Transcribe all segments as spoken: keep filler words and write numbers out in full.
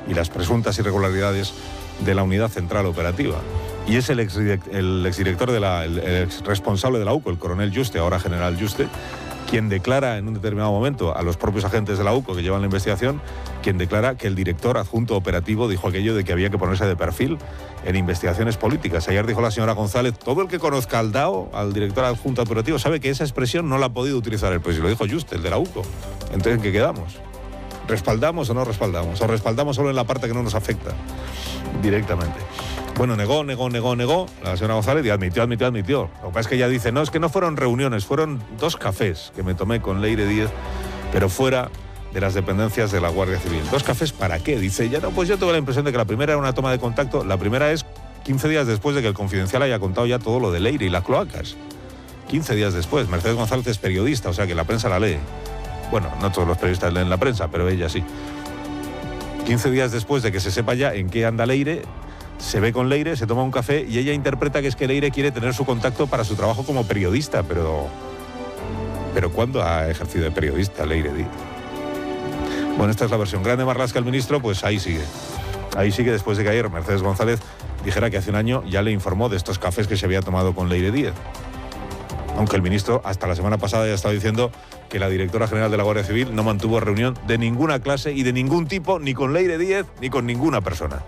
y las presuntas irregularidades de la unidad central operativa. Y es el, ex, el exdirector, de la, el, el ex responsable de la U C O, el coronel Juste, ahora general Juste, quien declara en un determinado momento a los propios agentes de la U C O que llevan la investigación, quien declara que el director adjunto operativo dijo aquello de que había que ponerse de perfil en investigaciones políticas. Ayer dijo la señora González, todo el que conozca al D A O, al director adjunto operativo, sabe que esa expresión no la ha podido utilizar el presidente. Lo dijo Juste, el de la U C O. Entonces, ¿en qué quedamos? ¿Respaldamos o no respaldamos? ¿O respaldamos solo en la parte que no nos afecta directamente? Bueno, negó, negó, negó, negó la señora González y admitió, admitió, admitió. Lo que pasa es que ella dice, no, es que no fueron reuniones, fueron dos cafés que me tomé con Leire Díez, pero fuera de las dependencias de la Guardia Civil. ¿Dos cafés para qué? Dice ella, no, pues yo tuve la impresión de que la primera era una toma de contacto, la primera es quince días después de que el Confidencial haya contado ya todo lo de Leire y las cloacas. quince días después. Mercedes González es periodista, o sea que la prensa la lee. Bueno, no todos los periodistas leen la prensa, pero ella sí. quince días después de que se sepa ya en qué anda Leire, se ve con Leire, se toma un café y ella interpreta que es que Leire quiere tener su contacto para su trabajo como periodista, pero... ¿Pero cuándo ha ejercido de periodista Leire Díez? Bueno, esta es la versión. Grande Marlaska, el ministro, pues ahí sigue. Ahí sigue después de que ayer Mercedes González dijera que hace un año ya le informó de estos cafés que se había tomado con Leire Díez. Aunque el ministro hasta la semana pasada ya estaba diciendo que la directora general de la Guardia Civil no mantuvo reunión de ninguna clase y de ningún tipo, ni con Leire Díez, ni con ninguna persona.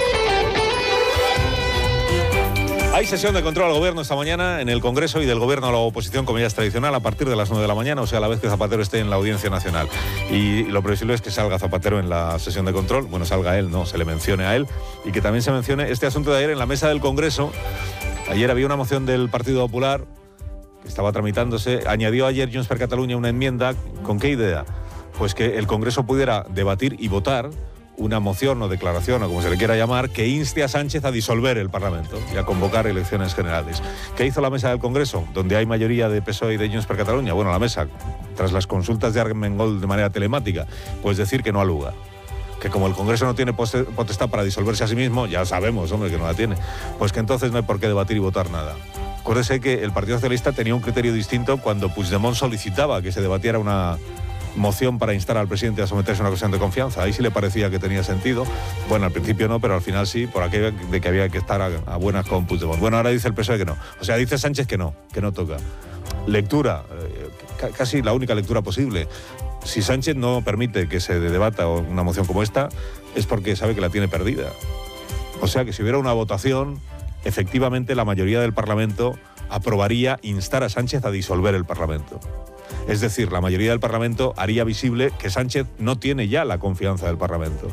Hay sesión de control al gobierno esta mañana en el Congreso y del gobierno a la oposición, como ya es tradicional, a partir de las nueve de la mañana, o sea, a la vez que Zapatero esté en la Audiencia Nacional. Y lo previsible es que salga Zapatero en la sesión de control, bueno, salga él, no, se le mencione a él, y que también se mencione este asunto de ayer en la mesa del Congreso. Ayer había una moción del Partido Popular que estaba tramitándose, añadió ayer Junts per Catalunya una enmienda, ¿con qué idea? Pues que el Congreso pudiera debatir y votar una moción o declaración, o como se le quiera llamar, que inste a Sánchez a disolver el Parlamento y a convocar elecciones generales. ¿Qué hizo la mesa del Congreso, donde hay mayoría de P S O E y de Junts per Catalunya? Bueno, la mesa, tras las consultas de Armengol de manera telemática, pues decir que no al lugar. Que como el Congreso no tiene potestad para disolverse a sí mismo, ya sabemos, hombre, que no la tiene, pues que entonces no hay por qué debatir y votar nada. Acuérdese que el Partido Socialista tenía un criterio distinto cuando Puigdemont solicitaba que se debatiera una moción para instar al presidente a someterse a una cuestión de confianza. Ahí sí le parecía que tenía sentido. Bueno, al principio no, pero al final sí, por aquello de que había que estar a, a buenas con Puigdemont. Bueno, ahora dice el P S O E que no. O sea, dice Sánchez que no, que no toca. Lectura, eh, casi la única lectura posible. Si Sánchez no permite que se debata una moción como esta, es porque sabe que la tiene perdida. O sea, que si hubiera una votación, efectivamente la mayoría del Parlamento aprobaría instar a Sánchez a disolver el Parlamento. Es decir, la mayoría del Parlamento haría visible que Sánchez no tiene ya la confianza del Parlamento.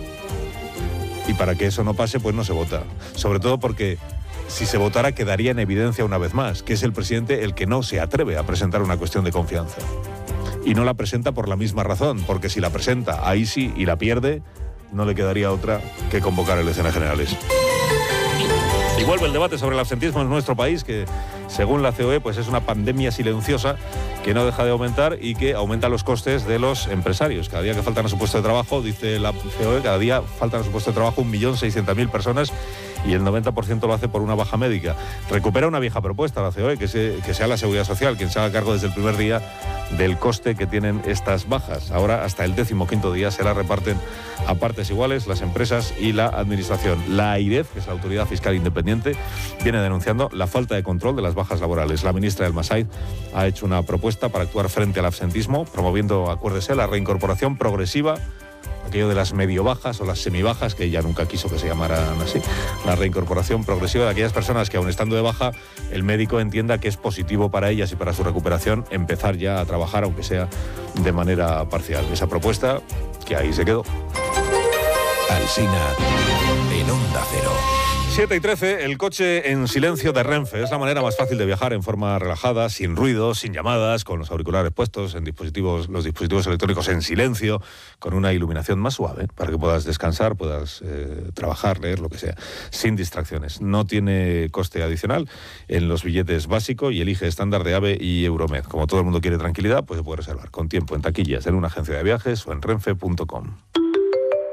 Y para que eso no pase, pues no se vota. Sobre todo porque si se votara quedaría en evidencia una vez más que es el presidente el que no se atreve a presentar una cuestión de confianza. Y no la presenta por la misma razón, porque si la presenta ahí sí y la pierde, no le quedaría otra que convocar elecciones generales. Y vuelve el debate sobre el absentismo en nuestro país, que según la C O E pues es una pandemia silenciosa que no deja de aumentar y que aumenta los costes de los empresarios. Cada día que faltan a su puesto de trabajo, dice la C O E, cada día faltan a su puesto de trabajo un millón seiscientas mil personas y el noventa por ciento lo hace por una baja médica. Recupera una vieja propuesta la C O E, que, se, que sea la Seguridad Social quien se haga cargo desde el primer día del coste que tienen estas bajas. Ahora hasta el décimo quinto día se las reparten a partes iguales las empresas y la administración. La AIREF, que es la Autoridad Fiscal Independiente, viene denunciando la falta de control de las bajas laborales. La ministra del Massaid ha hecho una propuesta para actuar frente al absentismo, promoviendo, acuérdese, la reincorporación progresiva, aquello de las medio bajas o las semibajas, que ella nunca quiso que se llamaran así, la reincorporación progresiva de aquellas personas que aun estando de baja, el médico entienda que es positivo para ellas y para su recuperación empezar ya a trabajar, aunque sea de manera parcial. Esa propuesta, que ahí se quedó. Alsina, en Onda Cero. siete y trece, el coche en silencio de Renfe. Es la manera más fácil de viajar en forma relajada, sin ruido, sin llamadas, con los auriculares puestos, en dispositivos, los dispositivos electrónicos en silencio, con una iluminación más suave, para que puedas descansar, puedas eh, trabajar, leer, lo que sea, sin distracciones. No tiene coste adicional en los billetes básico y elige estándar de AVE y Euromed. Como todo el mundo quiere tranquilidad, pues se puede reservar con tiempo en taquillas, en una agencia de viajes o en renfe punto com.